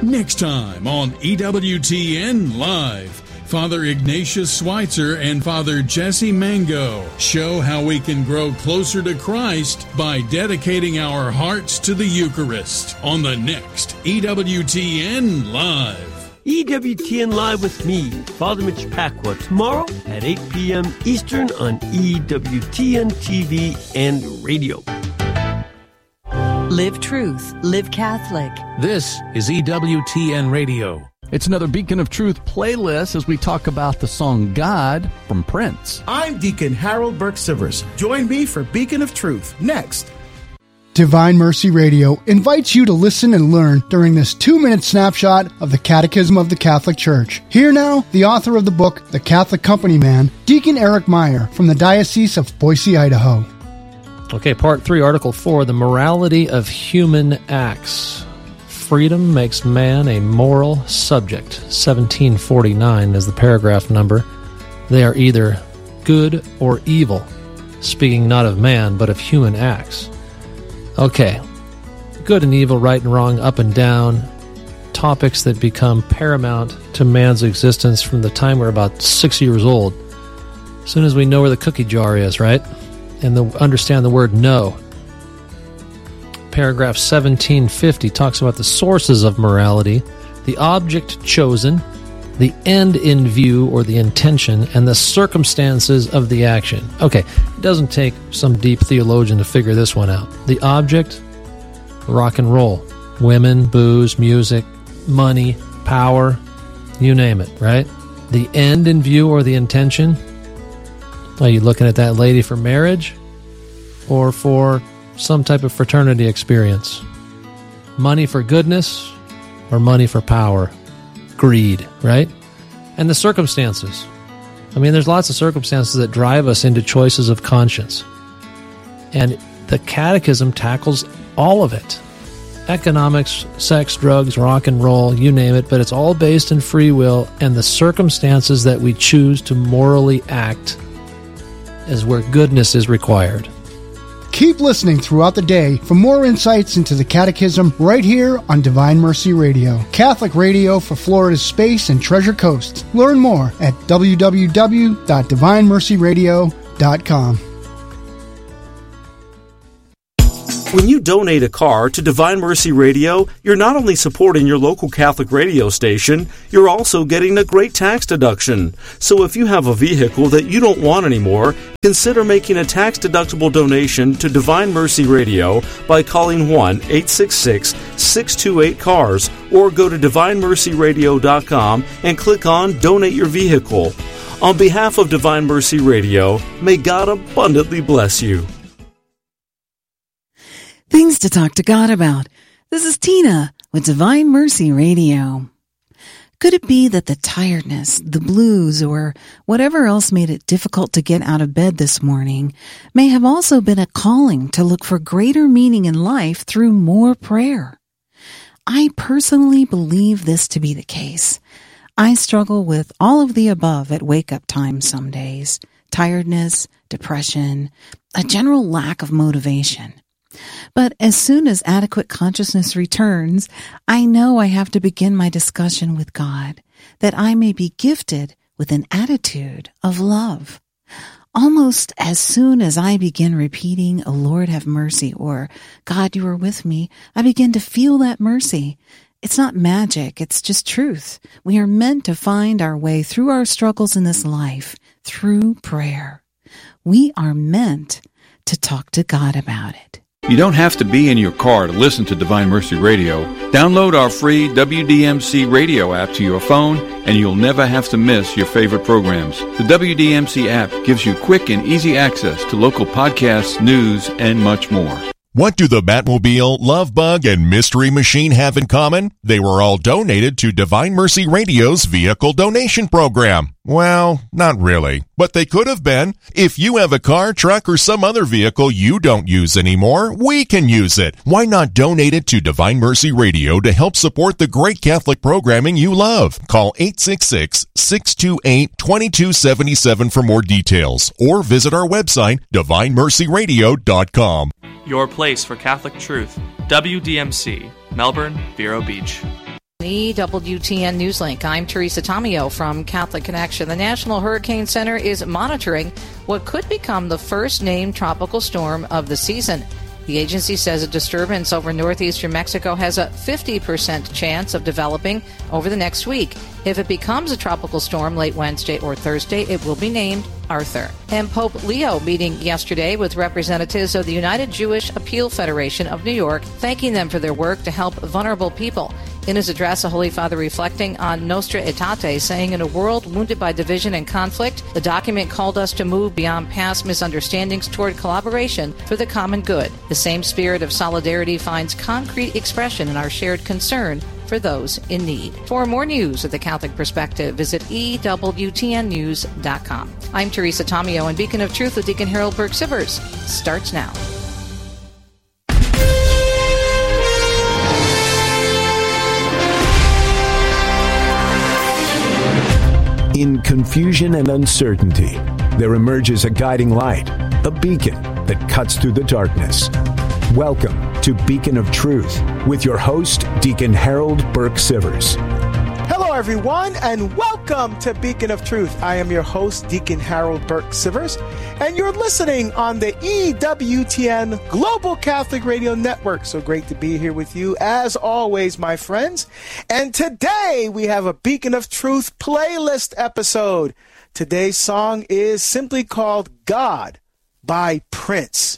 Next time on EWTN Live, Father Ignatius Schweitzer and Father Jesse Mango show how we can grow closer to Christ by dedicating our hearts to the Eucharist on the next EWTN Live. EWTN Live with me, Father Mitch Pacwa, tomorrow at 8 p.m. Eastern on EWTN TV and radio. Live Truth, Live Catholic. This is EWTN Radio. It's another Beacon of Truth playlist as we talk about the song God from Prince. I'm Deacon Harold Burke-Sivers. Join me for Beacon of Truth next. Divine Mercy Radio invites you to listen and learn during this 2-minute snapshot of the Catechism of the Catholic Church. Here now, the author of the book, The Catholic Company Man, Deacon Eric Meyer from the Diocese of Boise, Idaho. Okay, Part 3, Article 4, the morality of human acts. Freedom makes man a moral subject. 1749 is the paragraph number. They are either good or evil, speaking not of man, but of human acts. Okay, good and evil, right and wrong, up and down, topics that become paramount to man's existence from the time we're about 6 years old. As soon as we know where the cookie jar is, right? And understand the word no. Paragraph 1750 talks about the sources of morality, the object chosen, the end in view or the intention, and the circumstances of the action. Okay, it doesn't take some deep theologian to figure this one out. The object, rock and roll, women, booze, music, money, power, you name it, right? The end in view or the intention, are you looking at that lady for marriage or for some type of fraternity experience? Money for goodness or money for power? Greed, right? And the circumstances. I mean, there's lots of circumstances that drive us into choices of conscience. And the Catechism tackles all of it. Economics, sex, drugs, rock and roll, you name it, but it's all based in free will, and the circumstances that we choose to morally act is where goodness is required. Keep listening throughout the day for more insights into the Catechism right here on Divine Mercy Radio, Catholic radio for Florida's Space and Treasure Coast. Learn more at www.divinemercyradio.com. When you donate a car to Divine Mercy Radio, you're not only supporting your local Catholic radio station, you're also getting a great tax deduction. So if you have a vehicle that you don't want anymore, consider making a tax-deductible donation to Divine Mercy Radio by calling 1-866-628-CARS or go to DivineMercyRadio.com and click on Donate Your Vehicle. On behalf of Divine Mercy Radio, may God abundantly bless you. Things to talk to God about. This is Tina with Divine Mercy Radio. Could it be that the tiredness, the blues, or whatever else made it difficult to get out of bed this morning may have also been a calling to look for greater meaning in life through more prayer? I personally believe this to be the case. I struggle with all of the above at wake-up time some days. Tiredness, depression, a general lack of motivation. But as soon as adequate consciousness returns, I know I have to begin my discussion with God, that I may be gifted with an attitude of love. Almost as soon as I begin repeating, "O Lord, have mercy," or "God, you are with me," I begin to feel that mercy. It's not magic, it's just truth. We are meant to find our way through our struggles in this life, through prayer. We are meant to talk to God about it. You don't have to be in your car to listen to Divine Mercy Radio. Download our free WDMC radio app to your phone, and you'll never have to miss your favorite programs. The WDMC app gives you quick and easy access to local podcasts, news, and much more. What do the Batmobile, Love Bug, and Mystery Machine have in common? They were all donated to Divine Mercy Radio's vehicle donation program. Well, not really, but they could have been. If you have a car, truck, or some other vehicle you don't use anymore, we can use it. Why not donate it to Divine Mercy Radio to help support the great Catholic programming you love? Call 866-628-2277 for more details, or visit our website, DivineMercyRadio.com. Your place for Catholic truth. WDMC, Melbourne, Vero Beach. EWTN Newslink. I'm Teresa Tomeo from Catholic Connection. The National Hurricane Center is monitoring what could become the first named tropical storm of the season. The agency says a disturbance over northeastern Mexico has a 50% chance of developing over the next week. If it becomes a tropical storm late Wednesday or Thursday, it will be named Arthur. And Pope Leo meeting yesterday with representatives of the United Jewish Appeal Federation of New York, thanking them for their work to help vulnerable people. In his address, the Holy Father reflecting on Nostra Aetate, saying, in a world wounded by division and conflict, the document called us to move beyond past misunderstandings toward collaboration for the common good. The same spirit of solidarity finds concrete expression in our shared concern for those in need. For more news of the Catholic Perspective, visit EWTNnews.com. I'm Teresa Tomeo, and Beacon of Truth with Deacon Harold Burke-Sivers starts now. In confusion and uncertainty, there emerges a guiding light, a beacon that cuts through the darkness. Welcome to Beacon of Truth with your host, Deacon Harold Burke-Sivers. Hello, everyone, and welcome to Beacon of Truth. I am your host, Deacon Harold Burke-Sivers, and you're listening on the EWTN Global Catholic Radio Network. So great to be here with you, as always, my friends. And today we have a Beacon of Truth playlist episode. Today's song is simply called God by Prince.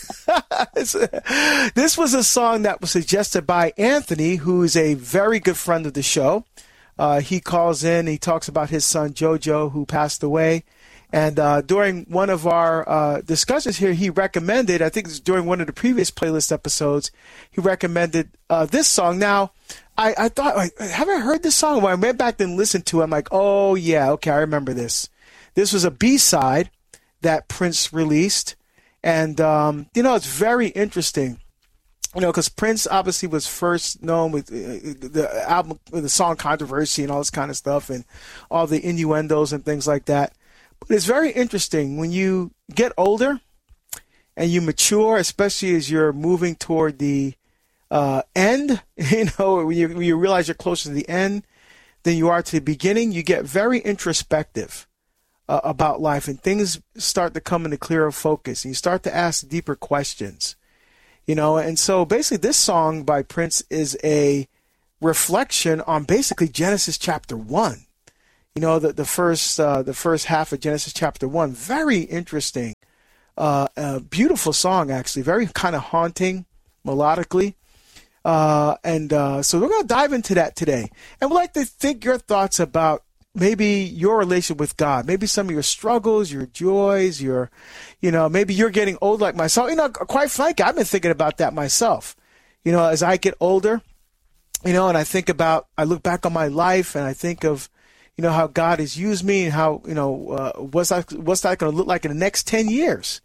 This was a song that was suggested by Anthony, who is a very good friend of the show. He calls in, he talks about his son Jojo, who passed away. And during one of our discussions here, he recommended, I think it was during one of the previous playlist episodes, he recommended this song. Now, I thought, have I heard this song? When I went back and listened to it, I'm like, oh, yeah, okay, I remember this. This was a B-side that Prince released. And, it's very interesting, because Prince obviously was first known with the album, with the song Controversy and all this kind of stuff and all the innuendos and things like that. But it's very interesting when you get older and you mature, especially as you're moving toward the end, when you realize you're closer to the end than you are to the beginning, you get very introspective about life, and things start to come into clearer focus, and you start to ask deeper questions, and so basically this song by Prince is a reflection on basically Genesis chapter 1, the first half of Genesis chapter 1. Very interesting, beautiful song, actually, very kind of haunting melodically. So we're going to dive into that today, and we'd like to think your thoughts about maybe your relationship with God, maybe some of your struggles, your joys, maybe you're getting old like myself. Quite frankly, I've been thinking about that myself. As I get older, and I look back on my life and I think of, how God has used me and how, what's that going to look like in the next 10 years?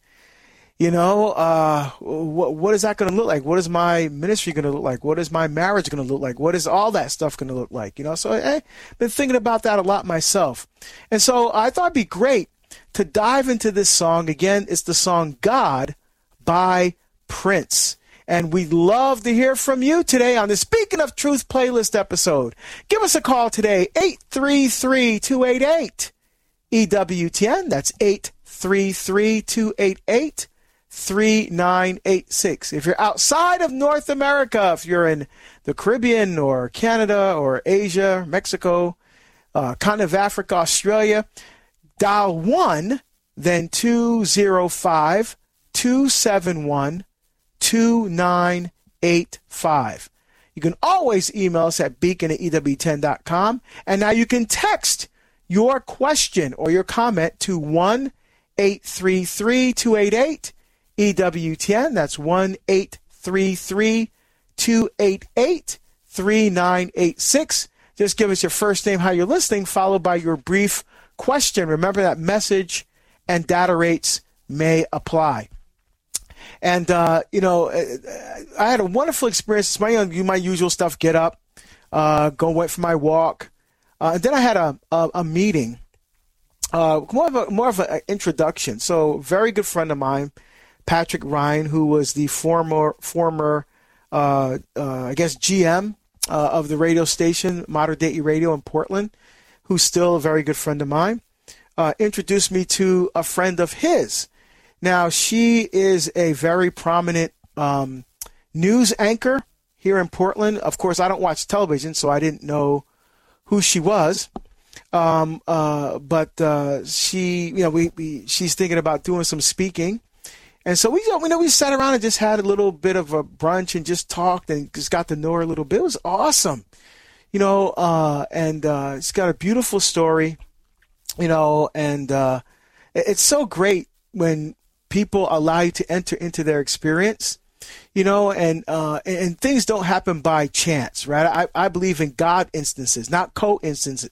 What is that going to look like? What is my ministry going to look like? What is my marriage going to look like? What is all that stuff going to look like? So I've been thinking about that a lot myself. And so I thought it'd be great to dive into this song. Again, it's the song God by Prince. And we'd love to hear from you today on the Speaking of Truth playlist episode. Give us a call today, 833-288-EWTN. That's 833-288-3986. If you're outside of North America, if you're in the Caribbean or Canada or Asia, Mexico, continent of Africa, Australia, dial 1, then 205-271-2985. You can always email us at beacon@ewtn.com. And now you can text your question or your comment to 1-833-288-EWTN. That's 1-833-288-3986. Just give us your first name, how you're listening, followed by your brief question. Remember that message and data rates may apply. And, I had a wonderful experience. It's my usual stuff, get up, went for my walk. And then I had a meeting, more of an introduction. So very good friend of mine, Patrick Ryan, who was the former GM of the radio station, Modern Day Radio in Portland, who's still a very good friend of mine, introduced me to a friend of his. Now, she is a very prominent news anchor here in Portland. Of course, I don't watch television, so I didn't know who she was. But she, she's thinking about doing some speaking. And so we sat around and just had a little bit of a brunch and just talked and just got to know her a little bit. It was awesome, and she's got a beautiful story, and it's so great when people allow you to enter into their experience, and things don't happen by chance, right? I believe in God instances, not coincidences,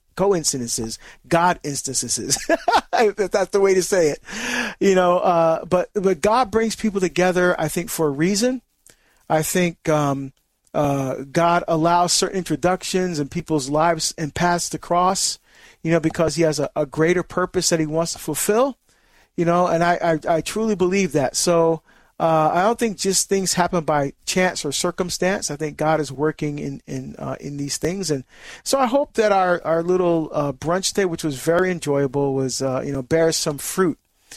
God instances. That's the way to say it, but God brings people together, I think, for a reason. I think God allows certain introductions in people's lives and paths to cross, because he has a greater purpose that he wants to fulfill, and I truly believe that. So I don't think just things happen by chance or circumstance. I think God is working in these things, and so I hope that our little brunch day, which was very enjoyable, was bears some fruit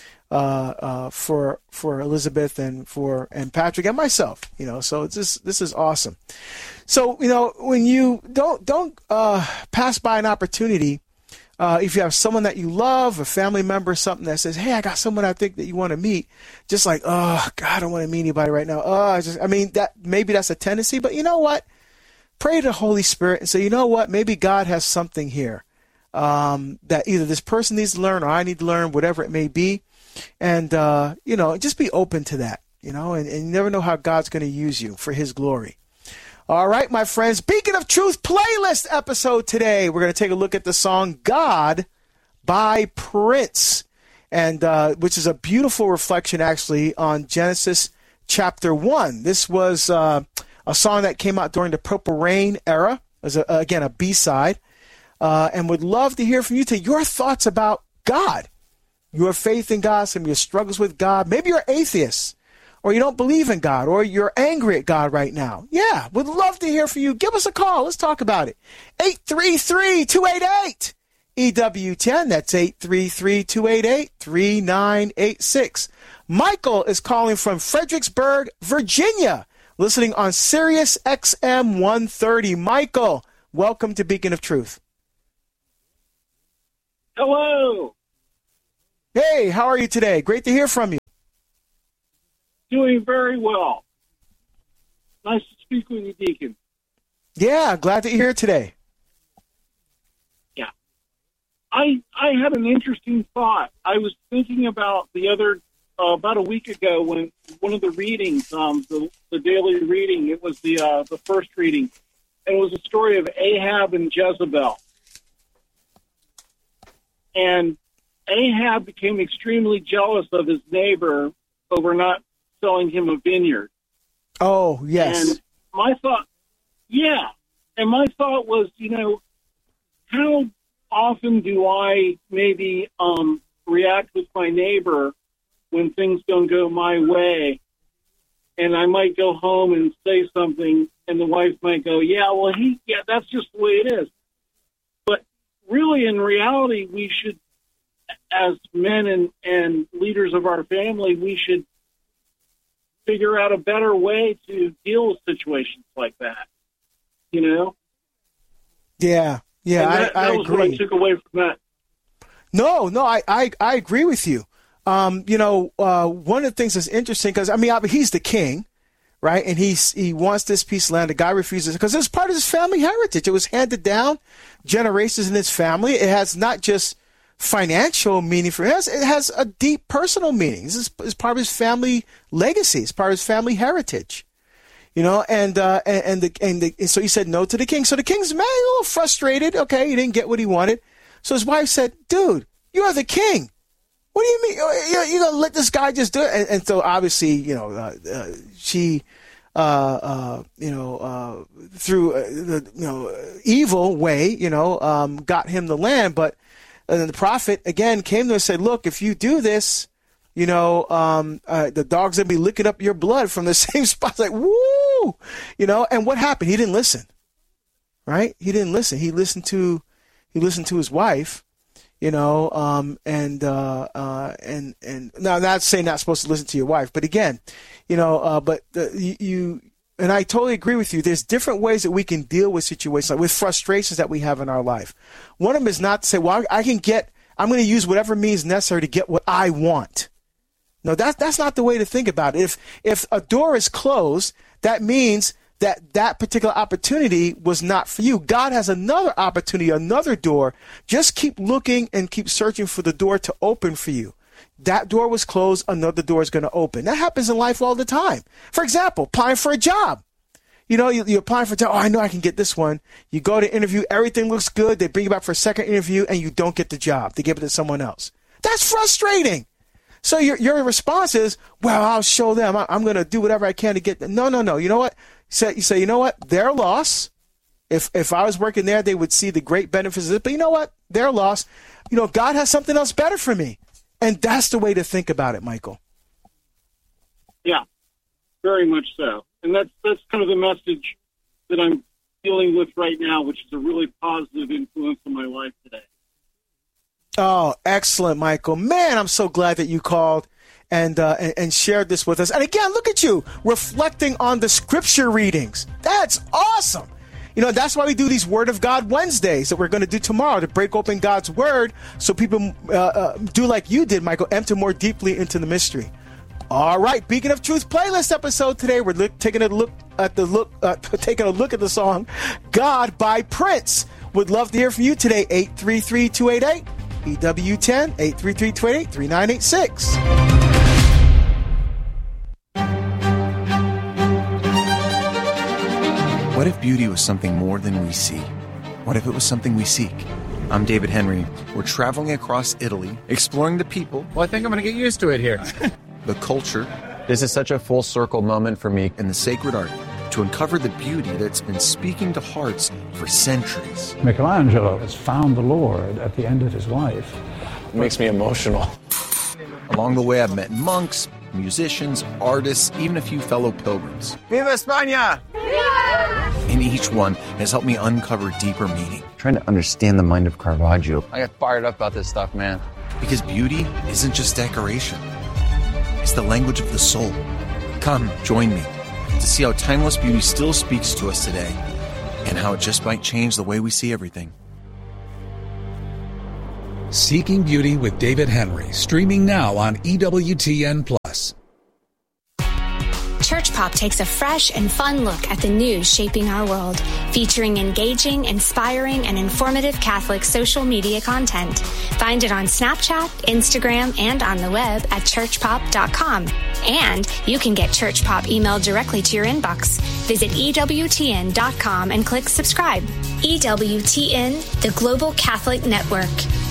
for Elizabeth and Patrick and myself. So this is awesome. So when you don't pass by an opportunity. If you have someone that you love, a family member, something that says, hey, I got someone I think that you want to meet, just like, oh, God, I don't want to meet anybody right now. Maybe that's a tendency, but you know what? Pray to the Holy Spirit and say, you know what? Maybe God has something here that either this person needs to learn or I need to learn, whatever it may be. And, just be open to that, and you never know how God's going to use you for his glory. All right, my friends, Beacon of Truth playlist episode today. We're going to take a look at the song God by Prince, and which is a beautiful reflection, actually, on Genesis chapter 1. This was a song that came out during the Purple Rain era, as a B-side, and would love to hear from you today your thoughts about God, your faith in God, some of your struggles with God. Maybe you're atheist, or you don't believe in God, or you're angry at God right now. Yeah, we'd love to hear from you. Give us a call. Let's talk about it. 833-288-EWTN. That's 833-288-3986. Michael is calling from Fredericksburg, Virginia, listening on Sirius XM 130. Michael, welcome to Beacon of Truth. Hello. Hey, how are you today? Great to hear from you. Doing very well. Nice to speak with you, Deacon. Yeah, glad to hear today. Yeah. I had an interesting thought. I was thinking about about a week ago when one of the readings, the daily reading, it was the first reading, and it was a story of Ahab and Jezebel. And Ahab became extremely jealous of his neighbor over not selling him a vineyard. Oh, yes. And my thought was, how often do I maybe react with my neighbor when things don't go my way? And I might go home and say something, and the wife might go, that's just the way it is. But really, in reality, we should, as men and leaders of our family, we should figure out a better way to deal with situations like that, Yeah, that I was agree. What I took away from that. No, I agree with you. One of the things that's interesting, because, he's the king, right? And he wants this piece of land. The guy refuses because it's part of his family heritage. It was handed down generations in his family. It has not just financial meaning for him. It has a deep personal meaning. This is part of his family legacy. It's part of his family heritage, and so he said no to the king. So the king's a little frustrated. Okay. He didn't get what he wanted. So his wife said, dude, you are the king. What do you mean? You're going to let this guy just do it? And so obviously, she, through the, evil way, got him the land, but and then the prophet, again, came to him and said, look, if you do this, the dog's going to be licking up your blood from the same spot. Like, woo! And what happened? He didn't listen. right? He didn't listen. He listened to his wife, and now I'm not saying not supposed to listen to your wife, but again, and I totally agree with you. There's different ways that we can deal with situations, like with frustrations that we have in our life. One of them is not to say, well, I'm going to use whatever means necessary to get what I want. No, that's not the way to think about it. If a door is closed, that means that particular opportunity was not for you. God has another opportunity, another door. Just keep looking and keep searching for the door to open for you. That door was closed, another door is going to open. That happens in life all the time. For example, applying for a job. You're applying for a job. Oh, I know I can get this one. You go to interview, everything looks good. They bring you back for a second interview, and you don't get the job. They give it to someone else. That's frustrating. So your response is, well, I'll show them. I'm going to do whatever I can to get them. No. You know what? You say, you know what? Their loss. If I was working there, they would see the great benefits of it. But you know what? Their loss. God has something else better for me. And that's the way to think about it, Michael. Yeah, very much so. And that's kind of the message that I'm dealing with right now, which is a really positive influence on my life today. Oh, excellent, Michael. Man, I'm so glad that you called and shared this with us. And again, look at you reflecting on the scripture readings. That's awesome. That's why we do these Word of God Wednesdays that we're going to do tomorrow to break open God's Word so people do like you did, Michael, enter more deeply into the mystery. All right, Beacon of Truth playlist episode today. We're taking a look at the song "God" by Prince. Would love to hear from you today. 833-288 EW10 833-288-3986. What if beauty was something more than we see? What if it was something we seek? I'm David Henry. We're traveling across Italy, exploring the people. Well, I think I'm going to get used to it here. The culture. This is such a full circle moment for me. And the sacred art to uncover the beauty that's been speaking to hearts for centuries. Michelangelo has found the Lord at the end of his life. It makes me emotional. Along the way, I've met monks, musicians, artists, even a few fellow pilgrims. Viva España! And each one has helped me uncover deeper meaning. Trying to understand the mind of Caravaggio. I got fired up about this stuff, man. Because beauty isn't just decoration. It's the language of the soul. Come, join me to see how timeless beauty still speaks to us today and how it just might change the way we see everything. Seeking Beauty with David Henry, streaming now on EWTN+. Church Pop takes a fresh and fun look at the news shaping our world, featuring engaging, inspiring, and informative Catholic social media content. Find it on Snapchat, Instagram, and on the web at churchpop.com. And you can get Church Pop emailed directly to your inbox. Visit EWTN.com and click subscribe. EWTN, the Global Catholic Network.